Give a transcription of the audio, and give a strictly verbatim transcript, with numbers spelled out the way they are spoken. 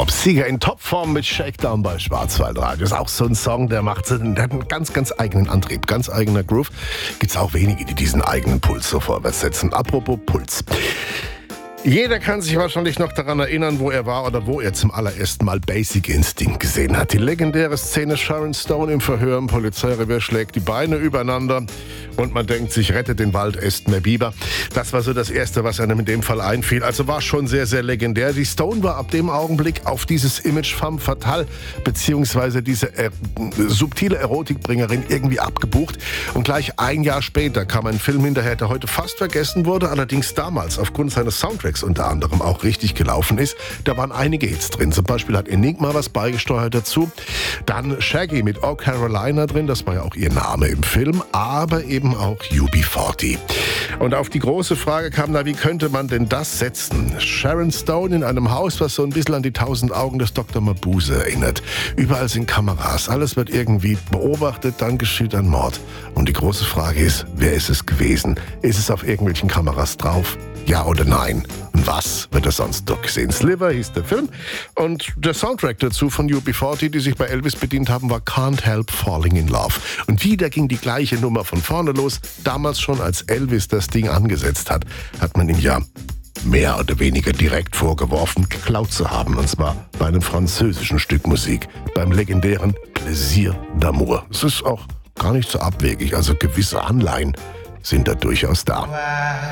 Sieger in Topform mit Shakedown bei Schwarzwaldradio. Ist auch so ein Song, der macht der hat einen ganz, ganz eigenen Antrieb, ganz eigener Groove. Gibt's auch wenige, die diesen eigenen Puls so vorwärts setzen. Apropos Puls. Jeder kann sich wahrscheinlich noch daran erinnern, wo er war oder wo er zum allerersten Mal Basic Instinct gesehen hat. Die legendäre Szene Sharon Stone im Verhör im Polizeirevier schlägt die Beine übereinander und man denkt sich, rettet den Wald, esst mehr Biber. Das war so das Erste, was einem in dem Fall einfiel. Also war schon sehr, sehr legendär. Die Stone war ab dem Augenblick auf dieses Image femme fatale beziehungsweise diese äh, subtile Erotikbringerin irgendwie abgebucht. Und gleich ein Jahr später kam ein Film hinterher, der heute fast vergessen wurde, allerdings damals aufgrund seines Soundtracks unter anderem auch richtig gelaufen ist. Da waren einige Hits drin. Zum Beispiel hat Enigma was beigesteuert dazu. Dann Shaggy mit Oh Carolina drin, das war ja auch ihr Name im Film, aber eben auch U B vierzig. Und auf die große Frage kam da, wie könnte man denn das setzen? Sharon Stone in einem Haus, was so ein bisschen an die tausend Augen des Doktor Mabuse erinnert. Überall sind Kameras, alles wird irgendwie beobachtet, dann geschieht ein Mord. Und die große Frage ist, wer ist es gewesen? Ist es auf irgendwelchen Kameras drauf? Ja oder nein? Und was wird er sonst doch gesehen? Sliver hieß der Film und der Soundtrack dazu von U B vierzig, die sich bei Elvis bedient haben, war Can't Help Falling in Love. Und wieder ging die gleiche Nummer von vorne los. Damals schon, als Elvis das Ding angesetzt hat, hat man ihm ja mehr oder weniger direkt vorgeworfen, geklaut zu haben. Und zwar bei einem französischen Stück Musik, beim legendären Plaisir d'amour. Es ist auch gar nicht so abwegig, also gewisse Anleihen sind da durchaus da.